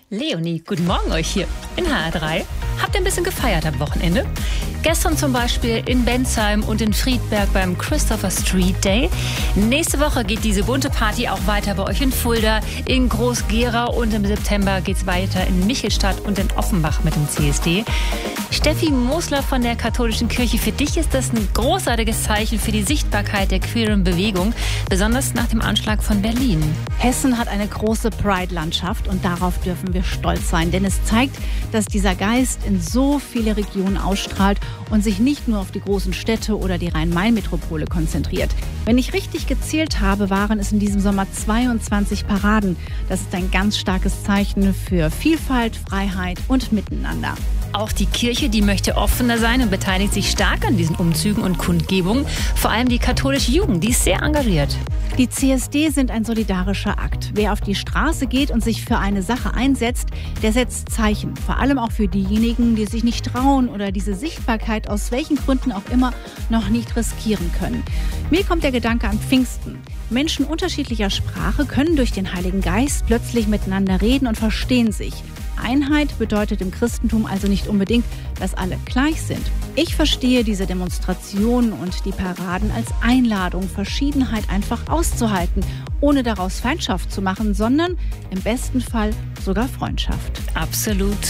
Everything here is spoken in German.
Leonie, guten Morgen euch hier in HR3. Habt ihr ein bisschen gefeiert am Wochenende? Gestern zum Beispiel in Bensheim und in Friedberg beim Christopher Street Day. Nächste Woche geht diese bunte Party auch weiter bei euch in Fulda, in Groß-Gerau und im September geht's weiter in Michelstadt und in Offenbach mit dem CSD. Steffi Mosler von der Katholischen Kirche, für dich ist das ein großartiges Zeichen für die Sichtbarkeit der queeren Bewegung, besonders nach dem Anschlag von Berlin. Hessen hat eine große Pride-Landschaft und darauf dürfen wir stolz sein, denn es zeigt, dass dieser Geist in so viele Regionen ausstrahlt und sich nicht nur auf die großen Städte oder die Rhein-Main-Metropole konzentriert. Wenn ich richtig gezählt habe, waren es in diesem Sommer 22 Paraden. Das ist ein ganz starkes Zeichen für Vielfalt, Freiheit und Miteinander. Auch die Kirche, die möchte offener sein und beteiligt sich stark an diesen Umzügen und Kundgebungen. Vor allem die katholische Jugend, die ist sehr engagiert. Die CSD sind ein solidarischer Akt. Wer auf die Straße geht und sich für eine Sache einsetzt, der setzt Zeichen. Vor allem auch für diejenigen, die sich nicht trauen oder diese Sichtbarkeit aus welchen Gründen auch immer noch nicht riskieren können. Mir kommt der Gedanke an Pfingsten. Menschen unterschiedlicher Sprache können durch den Heiligen Geist plötzlich miteinander reden und verstehen sich. Einheit bedeutet im Christentum also nicht unbedingt, dass alle gleich sind. Ich verstehe diese Demonstrationen und die Paraden als Einladung, Verschiedenheit einfach auszuhalten, ohne daraus Feindschaft zu machen, sondern im besten Fall sogar Freundschaft. Absolut.